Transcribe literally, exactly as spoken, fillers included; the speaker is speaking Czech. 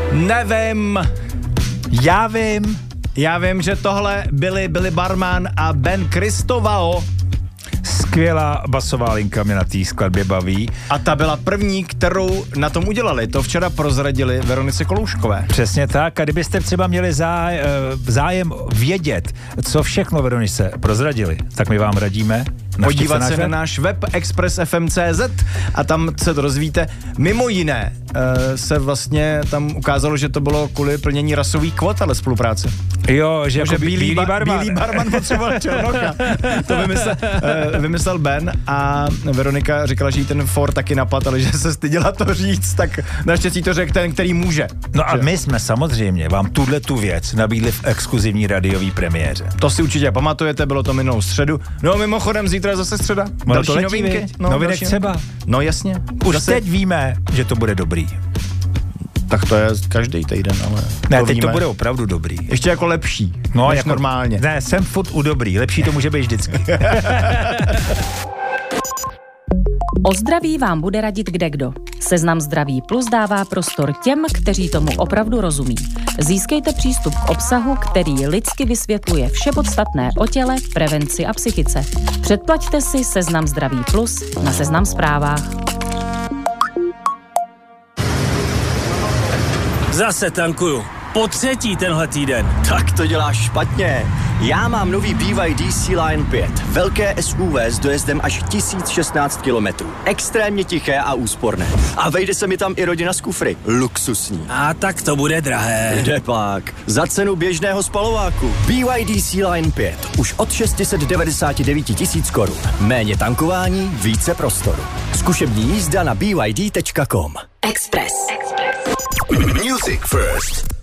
Nevím. Já vím. Já vím, že tohle byli Billy Barman a Ben Cristovao. Skvělá basová linka mě na té skladbě baví. A ta byla první, kterou na tom udělali. To včera prozradili Veronice Kolouškové. Přesně tak. A kdybyste třeba měli záj, zájem vědět, co všechno Veronice prozradili, tak my vám radíme podívat se, se na náš web express f m tečka c z a tam se to dozvíte. Mimo jiné uh, se vlastně tam ukázalo, že to bylo kvůli plnění rasový kvot, ale spolupráce. Jo, že, no, jako že bílý, bílý ba- barman. Bílý barman potřeboval černocha. To vymyslel, uh, vymyslel Ben a Veronika říkala, že jí ten for taky napad, ale že se styděla to říct, tak naštěstí to řekl ten, který může. No a že? my jsme samozřejmě vám tuhle tu věc nabídli v exkluzivní radiové premiéře. To si určitě pamatujete, bylo to minulou středu. No mimochodem zítra je zase středa. No, další to letí, novinky. No, novinek třeba. No jasně. Už zase... teď víme, že to bude dobrý. Tak to je každý týden, ale Ne, to teď víme. to bude opravdu dobrý. Ještě jako lepší, no, než jako, normálně. Ne, jsem furt u dobrý, lepší to může být vždycky. O zdraví vám bude radit kdekdo. Seznam Zdraví Plus dává prostor těm, kteří tomu opravdu rozumí. Získejte přístup k obsahu, který lidsky vysvětluje vše podstatné o těle, prevenci a psychice. Předplaťte si Seznam Zdraví Plus na Seznam Zprávách. Zase tankuju. Po třetí tenhle týden. Tak to děláš špatně. Já mám nový B Y D C-Line pět. Velké S U V s dojezdem až tisíc šestnáct kilometrů. Extrémně tiché a úsporné. A vejde se mi tam i rodina z kufry. Luxusní. A tak to bude drahé. Jde pak. Za cenu běžného spalováku. B Y D C-Line pět. Už od šest set devadesát devět tisíc korun. Méně tankování, více prostoru. Zkušební jízda na b y d tečka com. Express. Music First.